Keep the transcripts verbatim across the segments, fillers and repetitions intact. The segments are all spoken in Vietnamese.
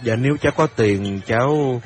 Dạ nếu cháu có tiền, cháu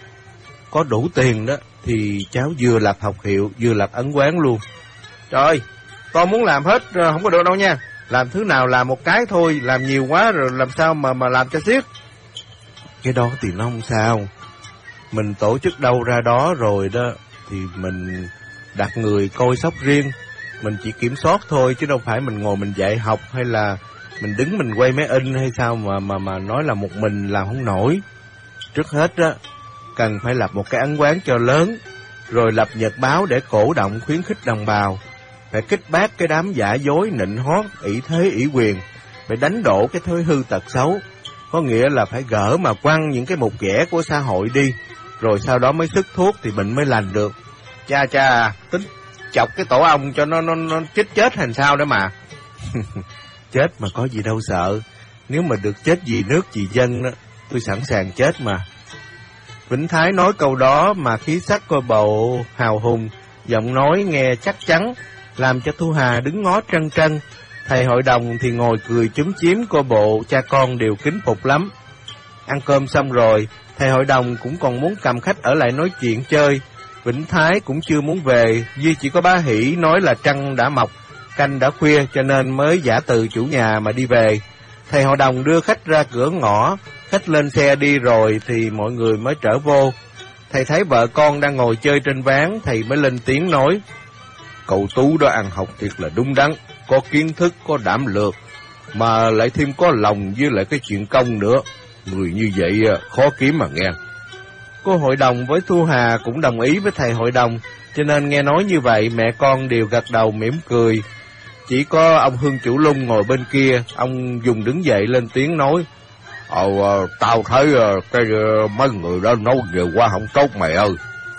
có đủ tiền đó, thì cháu vừa lập học hiệu, vừa lập ấn quán luôn. Trời ơi, con muốn làm hết, không có được đâu nha. Làm thứ nào làm một cái thôi, làm nhiều quá rồi làm sao mà mà làm cho xiết. Cái đó thì nó không sao. Mình tổ chức đâu ra đó rồi đó, thì mình đặt người coi sóc riêng. Mình chỉ kiểm soát thôi, chứ đâu phải mình ngồi mình dạy học, hay là mình đứng mình quay máy in hay sao mà mà mà nói là một mình làm không nổi. Trước hết đó, cần phải lập một cái ấn quán cho lớn, rồi lập nhật báo để cổ động khuyến khích đồng bào. Phải kích bác cái đám giả dối, nịnh hót, ỷ thế ỷ quyền. Phải đánh đổ cái thói hư tật xấu. Có nghĩa là phải gỡ mà quăng những cái mục ghẻ của xã hội đi, rồi sau đó mới sức thuốc thì bệnh mới lành được. Cha cha, tính chọc cái tổ ong cho nó nó nó chết chết thành sao đó mà. Chết mà có gì đâu sợ. Nếu mà được chết vì nước vì dân đó, tôi sẵn sàng chết mà. Vĩnh Thái nói câu đó mà khí sắc coi bộ hào hùng, giọng nói nghe chắc chắn, làm cho Thu Hà đứng ngó trân trân. Thầy hội đồng thì ngồi cười chúm chím, coi bộ cha con đều kính phục lắm. Ăn cơm xong rồi, thầy hội đồng cũng còn muốn cầm khách ở lại nói chuyện chơi. Vĩnh Thái cũng chưa muốn về, duy chỉ có bá Hỷ nói là trăng đã mọc, canh đã khuya, cho nên mới giả từ chủ nhà mà đi về. Thầy hội đồng đưa khách ra cửa ngõ, khách lên xe đi rồi thì mọi người mới trở vô. Thầy thấy vợ con đang ngồi chơi trên ván, thầy mới lên tiếng nói: Cậu Tú đó ăn học thiệt là đúng đắn, có kiến thức, có đảm lược, mà lại thêm có lòng với lại cái chuyện công nữa. Người như vậy khó kiếm mà nghe. Cô hội đồng với Thu Hà cũng đồng ý với thầy hội đồng, cho nên nghe nói như vậy mẹ con đều gật đầu mỉm cười. Chỉ có ông Hương Chủ Lung ngồi bên kia, ông dùng đứng dậy lên tiếng nói: Ờ, tao thấy cái mấy người đó nói nhiều quá không tốt mày ơi.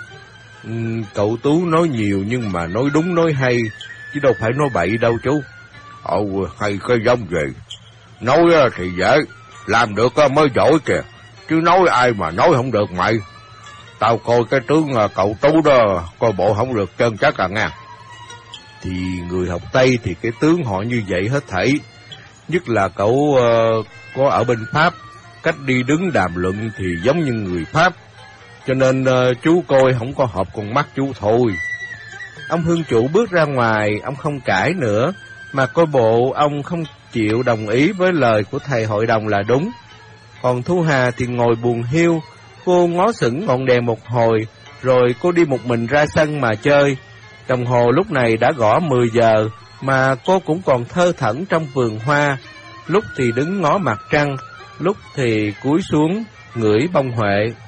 Ừ, cậu Tú nói nhiều nhưng mà nói đúng nói hay, chứ đâu phải nói bậy đâu chú. Ờ, hay cái giống gì? Nói thì dễ, làm được mới giỏi kìa, chứ nói ai mà nói không được mày. Tao coi cái tướng cậu Tú đó, coi bộ không được chân chắc à nghe. Thì người học Tây thì cái tướng họ như vậy hết thảy. Nhất là cậu uh, có ở bên Pháp, cách đi đứng đàm luận thì giống như người Pháp. Cho nên uh, chú coi không có hợp con mắt chú thôi. Ông Hương Chủ bước ra ngoài, ông không cãi nữa, mà coi bộ ông không chịu đồng ý với lời của thầy hội đồng là đúng. Còn Thu Hà thì ngồi buồn hiu, cô ngó sững ngọn đèn một hồi, rồi cô đi một mình ra sân mà chơi. Đồng hồ lúc này đã gõ mười giờ, mà cô cũng còn thơ thẩn trong vườn hoa, lúc thì đứng ngó mặt trăng, lúc thì cúi xuống ngửi bông huệ.